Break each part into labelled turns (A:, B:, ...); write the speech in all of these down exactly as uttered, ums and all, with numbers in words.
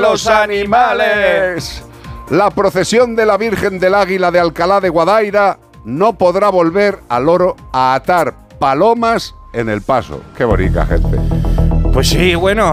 A: los animales.
B: La procesión de la Virgen del Águila de Alcalá de Guadaira no podrá volver al Oro a atar palomas en el paso. Qué bonita gente.
A: Pues sí, bueno,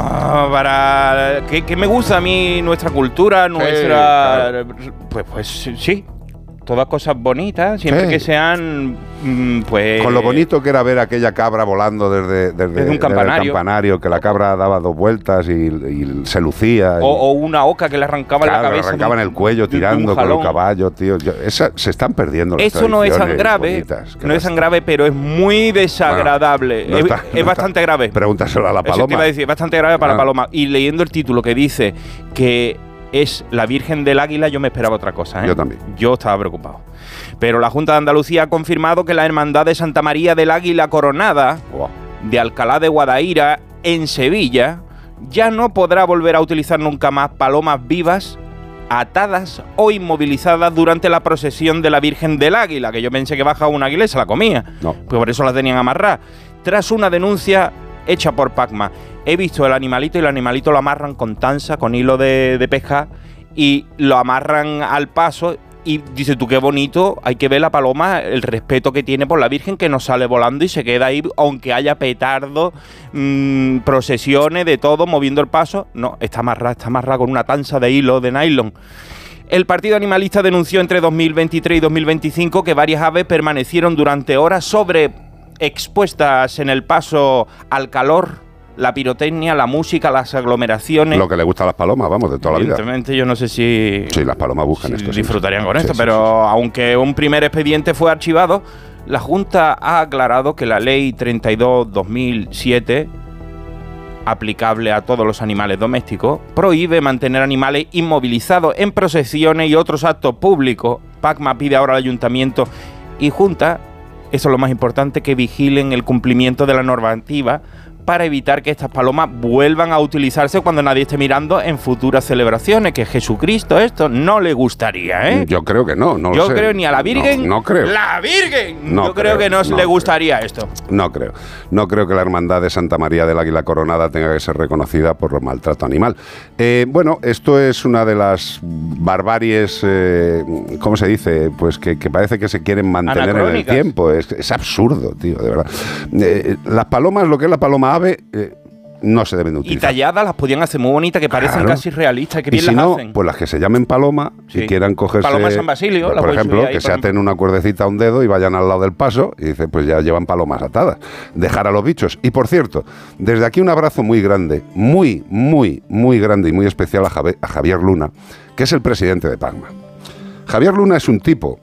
A: para que, que me gusta a mí nuestra cultura, nuestra... Sí, claro. Pues, pues sí, todas cosas bonitas, siempre sí. que sean, pues...
B: Con lo bonito que era ver aquella cabra volando desde, desde,
A: desde un campanario.
B: Desde el campanario, que la cabra daba dos vueltas y, y se lucía.
A: O,
B: y,
A: o una oca que le arrancaba
B: claro,
A: la cabeza.
B: le arrancaban el cuello tirando con el caballo, tío. Yo, esa, se están perdiendo las
A: Eso no es tan grave,
B: bonitas,
A: no es tan grave, pero es muy desagradable. Bueno, no está, es, no es bastante está. grave.
B: Pregúntaselo a la paloma.
A: Eso te iba a decir, es bastante grave para ah. la paloma. Y leyendo el título que dice que es la Virgen del Águila, yo me esperaba otra cosa, ¿eh?
B: Yo también.
A: Yo estaba preocupado. Pero la Junta de Andalucía ha confirmado que la Hermandad de Santa María del Águila Coronada wow. de Alcalá de Guadaira, en Sevilla, ya no podrá volver a utilizar nunca más palomas vivas atadas o inmovilizadas durante la procesión de la Virgen del Águila, que yo pensé que bajaba un águila y se la comía. No. Pues por eso la tenían amarrada. Tras una denuncia hecha por Pacma. He visto el animalito y el animalito lo amarran con tansa, con hilo de, de pesca, y lo amarran al paso. Y dices tú, qué bonito, hay que ver la paloma, el respeto que tiene por la Virgen, que no sale volando y se queda ahí, aunque haya petardo, mmm, procesiones, de todo, moviendo el paso. No, está amarrada, está amarrada con una tansa de hilo de nylon. El Partido Animalista denunció entre dos mil veintitrés y dos mil veinticinco que varias aves permanecieron durante horas sobre expuestas en el paso al calor, la pirotecnia, la música, las aglomeraciones.
B: Lo que le gusta a las palomas, vamos, de toda la vida.
A: Evidentemente, yo no sé si...
B: Sí, las palomas buscan
A: si
B: esto.
A: disfrutarían
B: sí,
A: con
B: sí,
A: esto,
B: sí,
A: pero
B: sí, sí.
A: aunque un primer expediente fue archivado, la Junta ha aclarado que la Ley treinta y dos barra dos mil siete, aplicable a todos los animales domésticos, prohíbe mantener animales inmovilizados en procesiones y otros actos públicos. Pacma pide ahora al Ayuntamiento y Junta, eso es lo más importante, que vigilen el cumplimiento de la normativa para evitar que estas palomas vuelvan a utilizarse cuando nadie esté mirando en futuras celebraciones, que Jesucristo esto no le gustaría, ¿eh?
B: Yo creo que no, no
A: Yo
B: lo sé.
A: creo ni a la Virgen.
B: No, no creo.
A: ¡La Virgen!
B: No
A: Yo creo, creo que no, no le gustaría
B: creo.
A: esto.
B: No creo. No creo que la Hermandad de Santa María del Águila Coronada tenga que ser reconocida por maltrato animal. Eh, bueno, esto es una de las barbaries, eh, ¿cómo se dice? Pues que, que parece que se quieren mantener en el tiempo. Es, es absurdo, tío, de verdad. Eh, las palomas, lo que es la paloma ave, eh, no se deben de utilizar.
A: Y talladas las podían hacer muy bonitas, que parecen claro. casi realistas, que bien
B: y si
A: las
B: no,
A: hacen.
B: Pues las que se llamen paloma sí. y quieran cogerse...
A: Paloma San Basilio.
B: Pues, por ejemplo, que se aten una cuerdecita a un dedo y vayan al lado del paso y dicen, pues ya llevan palomas atadas. Dejar a los bichos. Y por cierto, desde aquí un abrazo muy grande, muy, muy, muy grande y muy especial a, Javier, a Javier Luna, que es el presidente de Pacma. Javier Luna es un tipo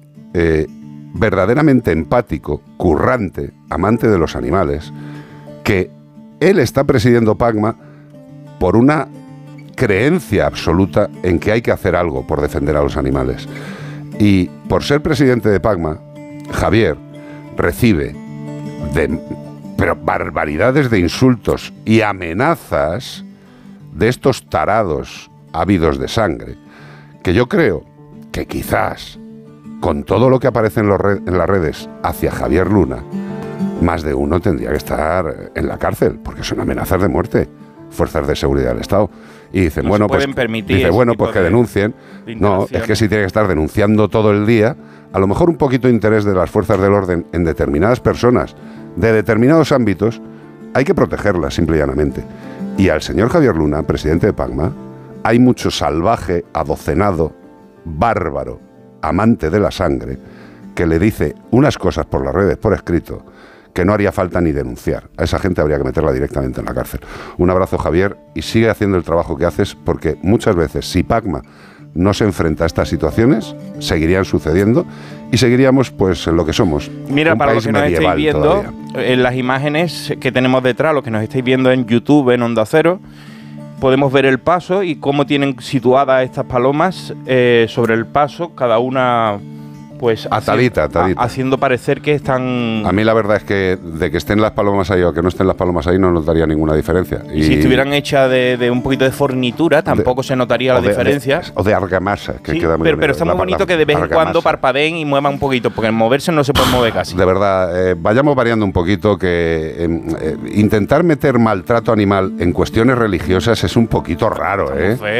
B: eh, verdaderamente empático, currante, amante de los animales, que él está presidiendo Pacma por una creencia absoluta en que hay que hacer algo por defender a los animales. Y por ser presidente de Pacma, Javier recibe de, pero barbaridades de insultos y amenazas de estos tarados ávidos de sangre, que yo creo que quizás, con todo lo que aparece en, los red, en las redes hacia Javier Luna, más de uno tendría que estar en la cárcel, porque son amenazas de muerte, fuerzas de seguridad del Estado. Y dicen,
A: no
B: bueno,
A: se
B: pues,
A: permitir
B: dice, bueno, pues que
A: de,
B: denuncien.
A: De
B: no, es que si tiene que estar denunciando todo el día, a lo mejor un poquito de interés de las fuerzas del orden en determinadas personas, de determinados ámbitos, hay que protegerlas, simple y llanamente. Y al señor Javier Luna, presidente de Pacma, hay mucho salvaje, adocenado, bárbaro, amante de la sangre, que le dice unas cosas por las redes, por escrito, que no haría falta ni denunciar. A esa gente habría que meterla directamente en la cárcel. Un abrazo, Javier, y sigue haciendo el trabajo que haces, porque muchas veces, si Pacma no se enfrenta a estas situaciones, seguirían sucediendo y seguiríamos pues en lo que somos.
A: Mira, para los que nos estáis viendo, todavía. En las imágenes que tenemos detrás, los que nos estáis viendo en YouTube, en Onda Cero, podemos ver el paso y cómo tienen situadas estas palomas eh, sobre el paso, cada una... pues
B: atadita, atadita.
A: haciendo parecer que están...
B: A mí la verdad es que de que estén las palomas ahí o que no estén las palomas ahí no notaría ninguna diferencia.
A: Y, y si estuvieran hechas de, de un poquito de fornitura, tampoco de, se notaría la
B: de,
A: diferencia.
B: De, o de argamasa, que
A: sí,
B: queda muy
A: pero,
B: bonito.
A: pero está muy bonito que de vez en cuando parpadeen y muevan un poquito, porque en moverse no se puede mover casi.
B: De verdad, eh, vayamos variando un poquito, que eh, eh, intentar meter maltrato animal en cuestiones religiosas es un poquito raro, ¿eh?